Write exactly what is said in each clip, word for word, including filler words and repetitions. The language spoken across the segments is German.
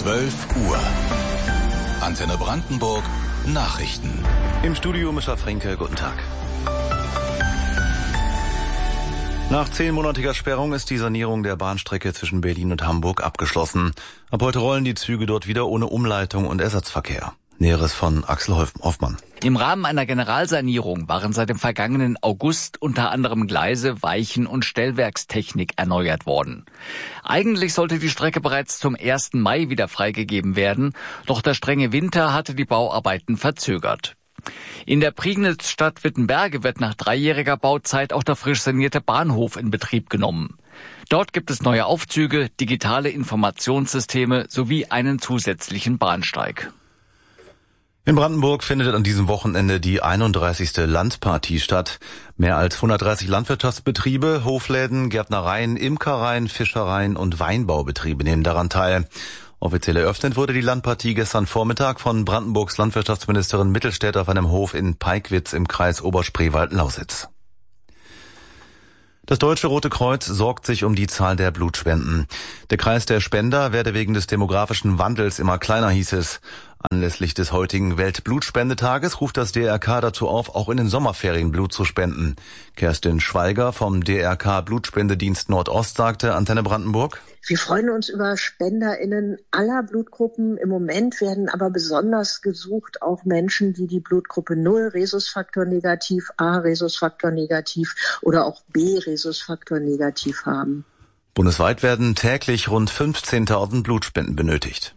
zwölf Uhr. Antenne Brandenburg Nachrichten. Im Studio Mischa Frenke, guten Tag. Nach zehnmonatiger Sperrung ist die Sanierung der Bahnstrecke zwischen Berlin und Hamburg abgeschlossen. Ab heute rollen die Züge dort wieder ohne Umleitung und Ersatzverkehr. Näheres von Axel Hoffmann. Im Rahmen einer Generalsanierung waren seit dem vergangenen August unter anderem Gleise, Weichen und Stellwerkstechnik erneuert worden. Eigentlich sollte die Strecke bereits zum ersten Mai wieder freigegeben werden, doch der strenge Winter hatte die Bauarbeiten verzögert. In der Prignitz-Stadt Wittenberge wird nach dreijähriger Bauzeit auch der frisch sanierte Bahnhof in Betrieb genommen. Dort gibt es neue Aufzüge, digitale Informationssysteme sowie einen zusätzlichen Bahnsteig. In Brandenburg findet an diesem Wochenende die einunddreißigste Landpartie statt. Mehr als hundertdreißig Landwirtschaftsbetriebe, Hofläden, Gärtnereien, Imkereien, Fischereien und Weinbaubetriebe nehmen daran teil. Offiziell eröffnet wurde die Landpartie gestern Vormittag von Brandenburgs Landwirtschaftsministerin Mittelstädt auf einem Hof in Peigwitz im Kreis Oberspreewald-Lausitz. Das Deutsche Rote Kreuz sorgt sich um die Zahl der Blutspenden. Der Kreis der Spender werde wegen des demografischen Wandels immer kleiner, hieß es. Anlässlich des heutigen Weltblutspendetages ruft das D R K dazu auf, auch in den Sommerferien Blut zu spenden. Kerstin Schweiger vom D R K Blutspendedienst Nordost sagte Antenne Brandenburg: Wir freuen uns über SpenderInnen aller Blutgruppen. Im Moment werden aber besonders gesucht auch Menschen, die die Blutgruppe null, Rhesusfaktor negativ, A, Rhesusfaktor negativ oder auch B, Rhesusfaktor negativ haben. Bundesweit werden täglich rund fünfzehntausend Blutspenden benötigt.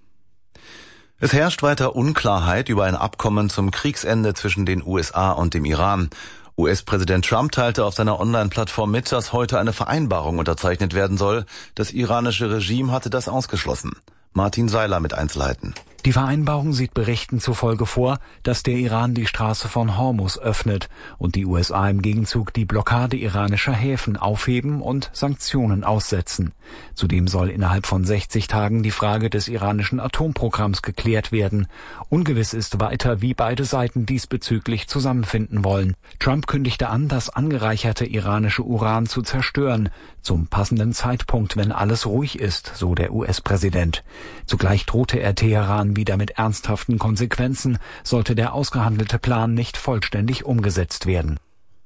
Es herrscht weiter Unklarheit über ein Abkommen zum Kriegsende zwischen den U S A und dem Iran. U S-Präsident Trump teilte auf seiner Online-Plattform mit, dass heute eine Vereinbarung unterzeichnet werden soll. Das iranische Regime hatte das ausgeschlossen. Martin Seiler mit Einzelheiten. Die Vereinbarung sieht Berichten zufolge vor, dass der Iran die Straße von Hormuz öffnet und die U S A im Gegenzug die Blockade iranischer Häfen aufheben und Sanktionen aussetzen. Zudem soll innerhalb von sechzig Tagen die Frage des iranischen Atomprogramms geklärt werden. Ungewiss ist weiter, wie beide Seiten diesbezüglich zusammenfinden wollen. Trump kündigte an, das angereicherte iranische Uran zu zerstören, zum passenden Zeitpunkt, wenn alles ruhig ist, so der U S-Präsident. Zugleich drohte er Teheran wieder mit ernsthaften Konsequenzen, sollte der ausgehandelte Plan nicht vollständig umgesetzt werden.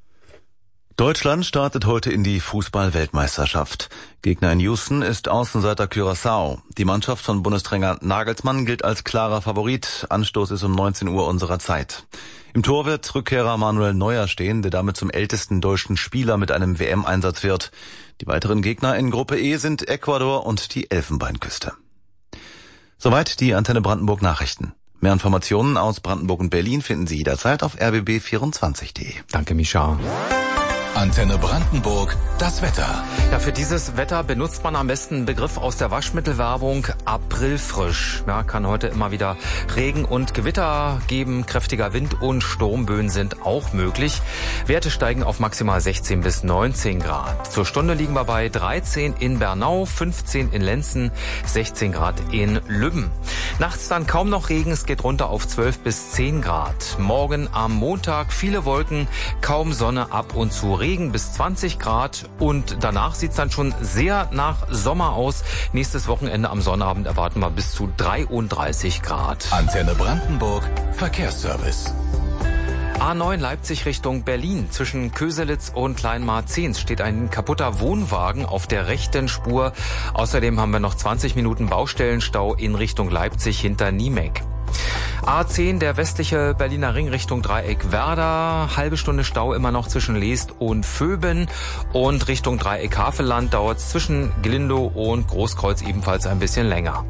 Deutschland startet heute in die Fußball-Weltmeisterschaft. Gegner in Houston ist Außenseiter Curaçao. Die Mannschaft von Bundestrainer Nagelsmann gilt als klarer Favorit. Anstoß ist um neunzehn Uhr unserer Zeit. Im Tor wird Rückkehrer Manuel Neuer stehen, der damit zum ältesten deutschen Spieler mit einem W M-Einsatz wird. Die weiteren Gegner in Gruppe E sind Ecuador und die Elfenbeinküste. Soweit die Antenne Brandenburg Nachrichten. Mehr Informationen aus Brandenburg und Berlin finden Sie jederzeit auf r b b vierundzwanzig punkt d e. Danke, Mischa. Antenne Brandenburg, das Wetter. Ja, für dieses Wetter benutzt man am besten einen Begriff aus der Waschmittelwerbung: Aprilfrisch. Ja, kann heute immer wieder Regen und Gewitter geben. Kräftiger Wind und Sturmböen sind auch möglich. Werte steigen auf maximal sechzehn bis neunzehn Grad. Zur Stunde liegen wir bei dreizehn in Bernau, fünfzehn in Lenzen, sechzehn Grad in Lübben. Nachts dann kaum noch Regen, es geht runter auf zwölf bis zehn Grad. Morgen am Montag viele Wolken, kaum Sonne, ab und zu Regen bis zwanzig Grad und danach sieht's dann schon sehr nach Sommer aus. Nächstes Wochenende am Sonnabend erwarten wir bis zu dreiunddreißig Grad. Antenne Brandenburg Verkehrsservice. A neun Leipzig Richtung Berlin. Zwischen Köselitz und Kleinmarzens steht ein kaputter Wohnwagen auf der rechten Spur. Außerdem haben wir noch zwanzig Minuten Baustellenstau in Richtung Leipzig hinter Niemek. A zehn, der westliche Berliner Ring Richtung Dreieck Werder. Halbe Stunde Stau immer noch zwischen Leest und Vöben. Und Richtung Dreieck Havelland dauert es zwischen Glindow und Großkreuz ebenfalls ein bisschen länger.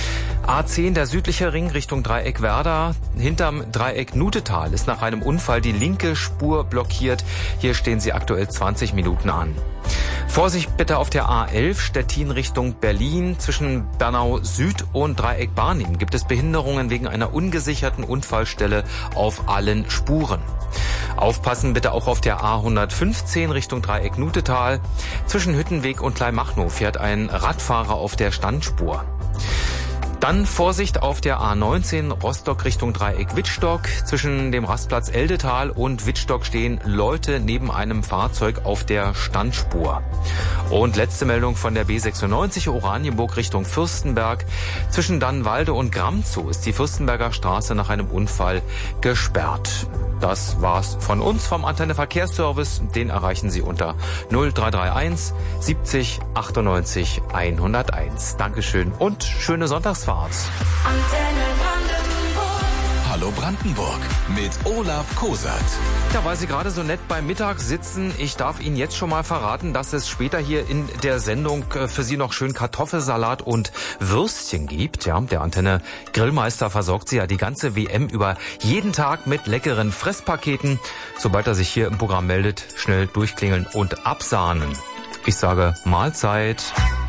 A zehn, der südliche Ring Richtung Dreieck Werder. Hinterm Dreieck Nutetal ist nach einem Unfall die linke Spur blockiert. Hier stehen Sie aktuell zwanzig Minuten an. Vorsicht bitte auf der A elf, Stettin Richtung Berlin. Zwischen Bernau Süd und Dreieck Barnim gibt es Behinderungen wegen einer ungesicherten Unfallstelle auf allen Spuren. Aufpassen bitte auch auf der A hundertfünfzehn Richtung Dreieck Nutetal. Zwischen Hüttenweg und Kleinmachnow fährt ein Radfahrer auf der Standspur. Dann Vorsicht auf der A neunzehn Rostock Richtung Dreieck Wittstock. Zwischen dem Rastplatz Eldetal und Wittstock stehen Leute neben einem Fahrzeug auf der Standspur. Und letzte Meldung von der B sechsundneunzig Oranienburg Richtung Fürstenberg. Zwischen Dannenwalde und Gramzow ist die Fürstenberger Straße nach einem Unfall gesperrt. Das war's von uns vom Antenne Verkehrsservice. Den erreichen Sie unter null drei drei eins siebzig achtundneunzig hunderteins. Dankeschön und schöne Sonntagsfahrt. Antenne Brandenburg. Hallo Brandenburg mit Olaf Kosat. Ja, weil Sie gerade so nett beim Mittag sitzen, ich darf Ihnen jetzt schon mal verraten, dass es später hier in der Sendung für Sie noch schön Kartoffelsalat und Würstchen gibt. Ja, der Antenne Grillmeister versorgt Sie ja die ganze W M über jeden Tag mit leckeren Fresspaketen. Sobald er sich hier im Programm meldet, schnell durchklingeln und absahnen. Ich sage Mahlzeit.